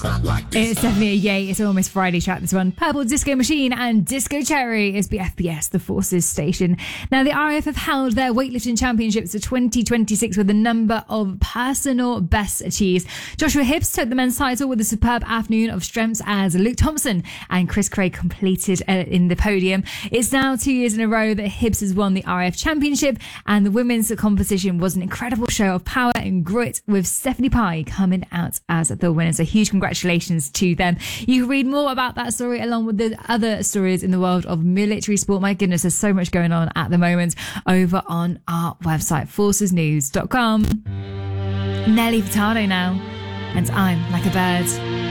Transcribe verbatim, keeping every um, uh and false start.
It's definitely a yay. It's almost Friday track, this one. Purple Disco Machine and Disco Cherry is the F B S, the Forces station. Now, the R A F have held their weightlifting championships for twenty twenty-six with a number of personal bests achieved. Joshua Hibbs took the men's title with a superb afternoon of strengths as Luke Thompson and Chris Craig completed uh, in the podium. It's now two years in a row that Hibbs has won the R A F championship, and the women's competition was an incredible show of power and grit, with Stephanie Pye coming out as the winner. So huge congratulations to them. You can read more about that story along with the other stories in the world of military sport. My goodness, there's so much going on at the moment over on our website, forces news dot com. Nelly Furtado now, and I'm Like a Bird.